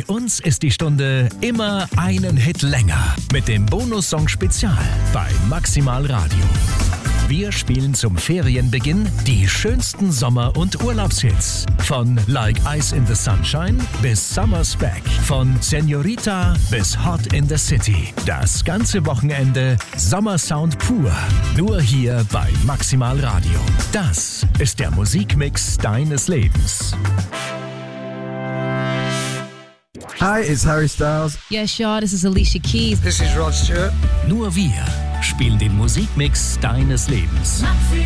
Bei uns ist die Stunde immer einen Hit länger. Mit dem Bonussong Spezial bei Maximal Radio. Wir spielen zum Ferienbeginn die schönsten Sommer- und Urlaubshits. Von Like Ice in the Sunshine bis Summer's Back. Von Senorita bis Hot in the City. Das ganze Wochenende Sommersound pur. Nur hier bei Maximal Radio. Das ist der Musikmix deines Lebens. Hi, it's Harry Styles. Yes, y'all, this is Alicia Keys. This is Rod Stewart. Nur wir spielen den Musikmix deines Lebens.